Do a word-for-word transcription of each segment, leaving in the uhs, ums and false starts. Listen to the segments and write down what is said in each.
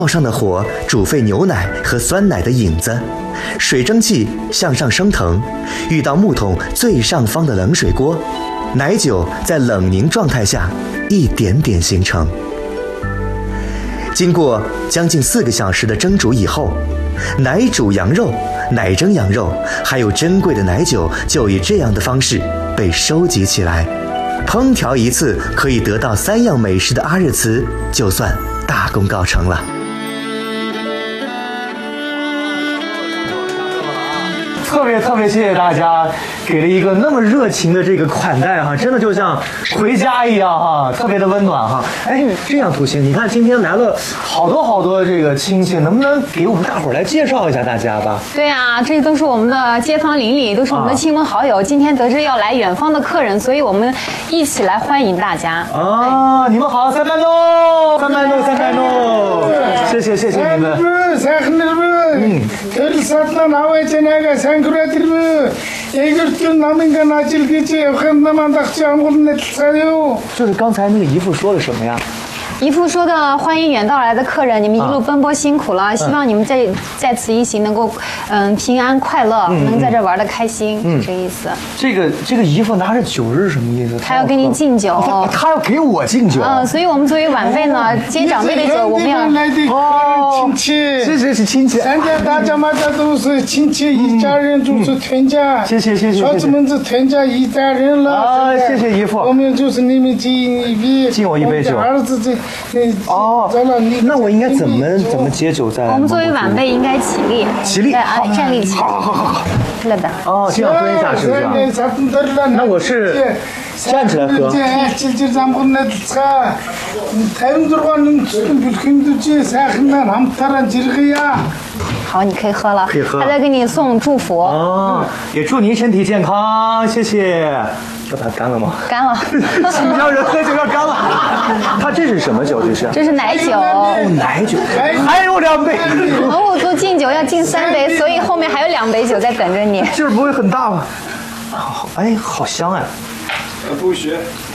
灶上的火煮沸牛奶和酸奶的引子，水蒸气向上升腾，遇到木桶最上方的冷水锅，奶酒在冷凝状态下一点点形成。经过将近四个小时的蒸煮以后，奶煮羊肉、奶蒸羊肉，还有珍贵的奶酒，就以这样的方式被收集起来。烹调一次可以得到三样美食的阿日茨，就算大功告成了。 特别特别谢谢大家给了一个那么热情的这个款待哈，真的就像回家一样哈，特别的温暖哈。哎，这样图形，你看今天来了好多好多这个亲戚，能不能给我们大伙儿来介绍一下大家吧？ 对啊，这都是我们的街坊邻里，都是我们的亲朋好友。啊、今天得知要来远方的客人，所以我们一起来欢迎大家。 啊，你们好，三班诺，三班诺，三班诺，谢谢谢谢你们。嗯。 就是刚才那个姨父说的什么呀？ 姨父说的欢迎远道来的客人，你们一路奔波辛苦了，啊、希望你们在在此一行能够嗯平安快乐，嗯、能在这玩的开心，嗯、是这意思。这个这个姨父拿着酒是什么意思？ 他要给你敬酒， 他, 他要给我敬酒。 嗯，所以我们作为晚辈呢，接长辈的酒，我们要哦，亲戚， 谢谢是亲戚。 咱家大家嘛，这都是亲戚，一家人就是全家。 谢谢谢谢。 小子们是全家一家人了。 啊，谢谢姨父。 我们就是你们敬一杯， 敬我一杯酒。 儿子这。 哦，那我应该怎么怎么接酒在？ 我们作为晚辈应该起立， 起立， 啊，站立起来。 好好好好， 是的。 哦，这样喝一下是不是？那我是站起来喝。 好，你可以喝了。 可以喝。 他在给你送祝福。 哦，也祝您身体健康，谢谢。 要把它干了吗？ 干了。 新疆人喝酒要干了。他这是什么酒？这是？ 这是奶酒。 哦，奶酒。还有两杯。 蒙古族敬酒要敬三杯，所以后面还有两杯酒在等着你。 劲儿不会很大吗？哎，好香哎。 不学。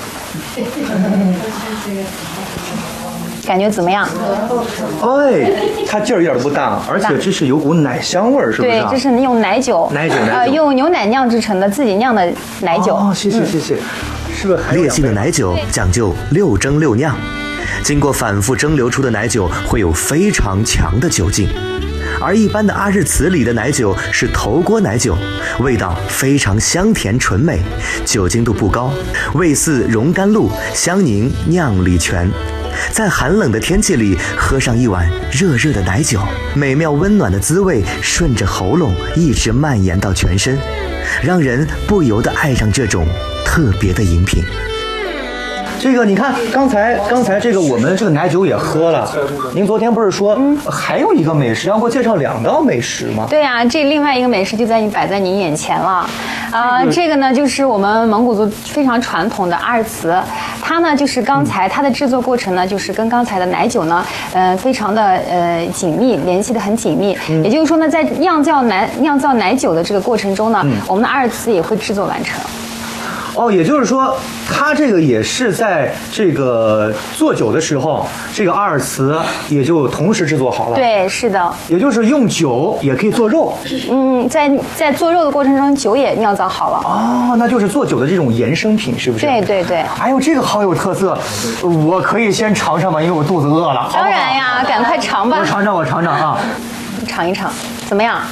感觉怎么样？ 哎，它劲儿一点都不大，而且这是有股奶香味儿，是不是？ 对，这是用奶酒， 奶酒， 呃，用牛奶酿制成的，自己酿的奶酒。 哦，谢谢谢谢。是不是烈性的奶酒讲究六蒸六酿，经过反复蒸馏出的奶酒会有非常强的酒劲，而一般的阿日茨里的奶酒是头锅奶酒，味道非常香甜醇美，酒精度不高，味似溶甘露，香凝酿里泉。 在寒冷的天气里喝上一碗热热的奶酒，美妙温暖的滋味顺着喉咙一直蔓延到全身，让人不由得爱上这种特别的饮品。 这个你看，刚才刚才这个我们这个奶酒也喝了。您昨天不是说还有一个美食要给我介绍两道美食吗？ 对呀、啊，这另外一个美食就在你摆在你眼前了。啊、呃，这个呢就是我们蒙古族非常传统的阿日茨，它呢就是刚才它的制作过程呢就是跟刚才的奶酒呢，呃，非常的呃紧密，联系的很紧密。嗯、也就是说呢，在酿造奶酿造奶酒的这个过程中呢，嗯、我们的阿日茨也会制作完成。 哦，也就是说，它这个也是在这个做酒的时候，这个阿尔茨也就同时制作好了。 对，是的。 也就是用酒也可以做肉。 嗯，在在做肉的过程中，酒也酿造好了。 哦，那就是做酒的这种衍生品，是不是？ 对对对。 哎呦，这个好有特色，我可以先尝尝吗？因为我肚子饿了。 当然呀，赶快尝吧。 我尝尝，我尝尝啊。 尝一尝，怎么样？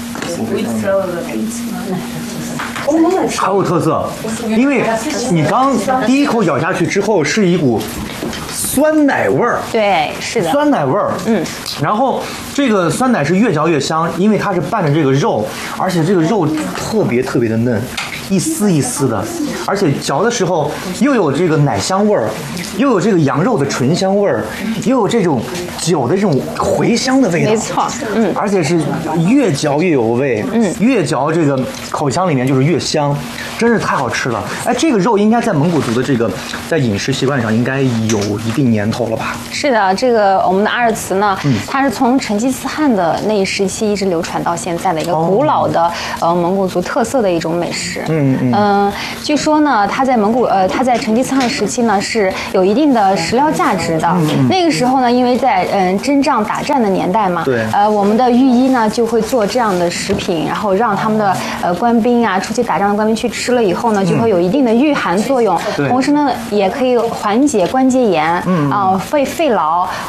好有特色，因为你刚第一口咬下去之后是一股酸奶味儿， 对，是的， 酸奶味儿，嗯，然后这个酸奶是越嚼越香，因为它是拌着这个肉，而且这个肉特别特别的嫩，一丝一丝的，而且嚼的时候又有这个奶香味儿，又有这个羊肉的醇香味儿，又有这种酒的这种茴香的味道， 没错，嗯， 而且是越嚼越有味，嗯，越嚼这个口腔里面就是越香，真是太好吃了。哎，这个肉应该在蒙古族的这个在饮食习惯上应该有一定年头了吧？ 是的，这个我们的阿日茨呢，嗯、它是从成吉思汗的那一时期一直流传到现在的一个古老的、哦、呃蒙古族特色的一种美食。嗯嗯嗯。 嗯，据说呢，它在蒙古呃，它在成吉思汗时期呢是有一定的食料价值的。嗯、那个时候呢，因为在嗯征战打战的年代嘛， 对， 呃，我们的御医呢就会做这样的食品，然后让他们的呃官兵啊，出去打仗的官兵去吃了以后呢，就会有一定的御寒作用， 对， 同时呢也可以缓解关节炎，嗯啊、呃，肺肺痨。